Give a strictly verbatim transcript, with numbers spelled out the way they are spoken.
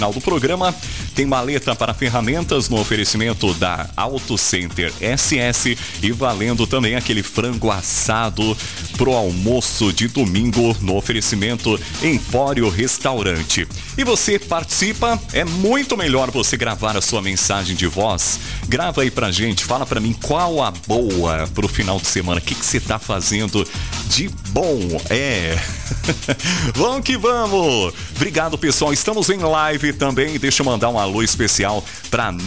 Final do programa tem maleta para ferramentas no oferecimento da Auto Center S S e valendo também aquele frango assado pro almoço de domingo no oferecimento Empório Restaurante. E você participa, é muito melhor você gravar a sua mensagem de voz. Grava aí pra gente, fala pra mim qual a boa pro final de semana, o que que você tá fazendo de bom, é. Vamos que vamos! Obrigado, pessoal, estamos em live também, deixa eu mandar um alô especial pra